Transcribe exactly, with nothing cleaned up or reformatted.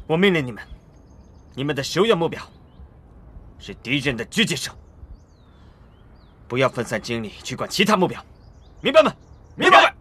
我命令你们，你们的首要目标是敌人的狙击手，不要分散精力去管其他目标，明白吗？ 明白。